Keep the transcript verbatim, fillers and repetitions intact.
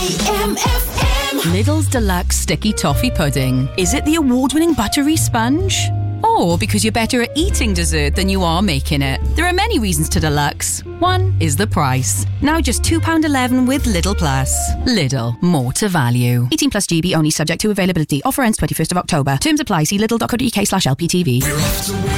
A M F M. Lidl's Deluxe Sticky Toffee Pudding. Is it the award-winning buttery sponge? Or because you're better at eating dessert than you are making it? There are many reasons to Deluxe. One is the price. Now just two pounds eleven with Lidl Plus. Lidl, more to value. eighteen plus G B only, subject to availability. Offer ends twenty-first of October. Terms apply. See lidl dot co dot uk slash L P T V.